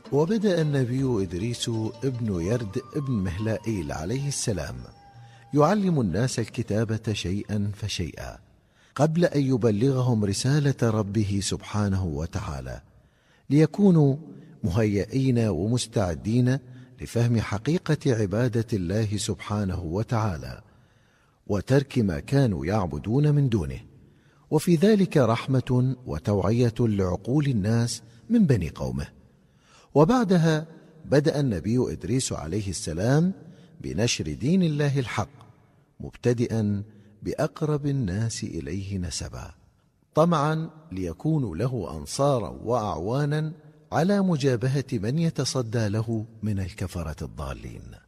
وبدأ النبي إدريس ابن يرد ابن مهلائيل عليه السلام يعلم الناس الكتابة شيئا فشيئا قبل أن يبلغهم رسالة ربه سبحانه وتعالى، ليكونوا مهيئين ومستعدين لفهم حقيقة عبادة الله سبحانه وتعالى وترك ما كانوا يعبدون من دونه، وفي ذلك رحمة وتوعية لعقول الناس من بني قومه. وبعدها بدأ النبي إدريس عليه السلام بنشر دين الله الحق، مبتدئا بأقرب الناس إليه نسبا، طمعا ليكونوا له أنصارا وأعوانا على مجابهة من يتصدى له من الكفرة الضالين.